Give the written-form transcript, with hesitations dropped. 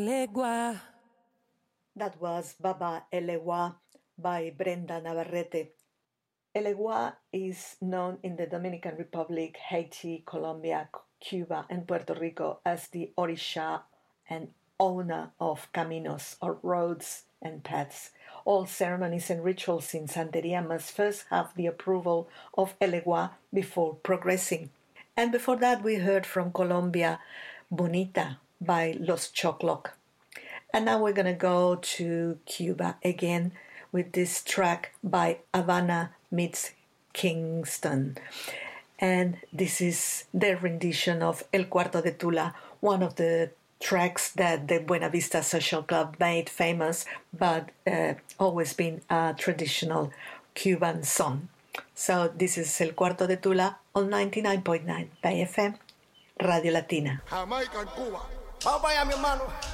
Legua. That was Baba Elegua by Brenda Navarrete. Elegua is known in the Dominican Republic, Haiti, Colombia, Cuba, and Puerto Rico as the Orisha and owner of caminos or roads and paths. All ceremonies and rituals in Santeria must first have the approval of Elegua before progressing. And before that, we heard from Colombia, Bonita by Los Chocloc. And now we're going to go to Cuba again with this track by Havana meets Kingston. And this is their rendition of El Cuarto de Tula, one of the tracks that the Buena Vista Social Club made famous, but always been a traditional Cuban song. So this is El Cuarto de Tula on 99.9 Bay FM, Radio Latina. Jamaica en Cuba. Vamos para allá, mi hermano.